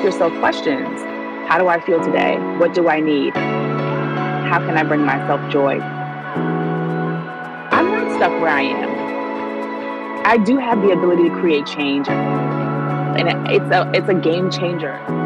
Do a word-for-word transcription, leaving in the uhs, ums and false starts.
ask yourself questions. How do I feel today? What do I need? How can I bring myself joy? I'm not stuck where I am. I do have the ability to create change, and it's a it's a game changer.